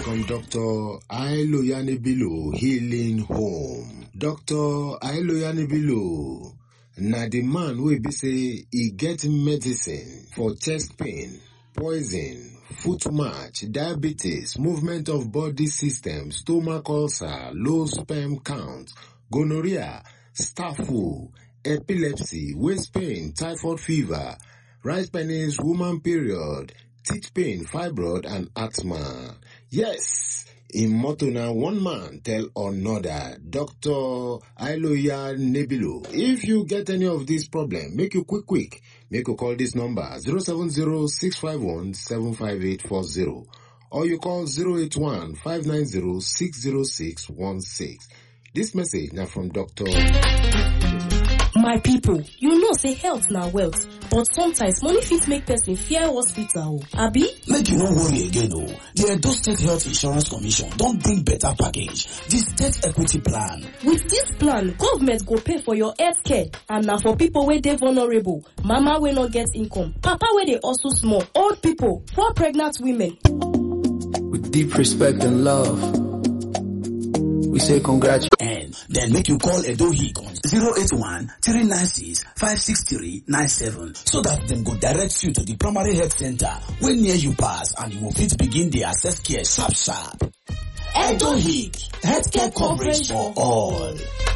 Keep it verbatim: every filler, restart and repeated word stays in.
from Doctor Ailoyanibilo Healing Home. Doctor Ailoyanibilo na the man wey be say he get medicine for chest pain, poison, foot march, diabetes, movement of body system, stomach ulcer, low sperm count, gonorrhea, staph, epilepsy, waist pain, typhoid fever, rice penis, woman period, teeth pain, fibroid, and asthma. Yes, in motto na one man tell another, Doctor Ailoyanibilo. If you get any of these problems, make you quick quick. Make you call this number zero seven zero, six five one, seven five eight four zero or you call zero eight one, five nine zero, six zero six one six. This message now from Doctor My people, you know say health na wealth, but sometimes money fit make person fear hospital. Abi? Make you no worry again o. The Edo State Health Insurance Commission don bring better package, the State Equity Plan. With this plan, government go pay for your health care and na for people wey dey vulnerable, mama wey no get income, papa wey dey also small, old people, poor pregnant women. With deep respect and love, we say congratulations. And then make you call Edo Hig on zero eight one, three nine six, five six three nine seven so that them go direct you to the primary health center when near you pass and you will fit begin the access care sharp sharp. Edo Hig, healthcare coverage for all.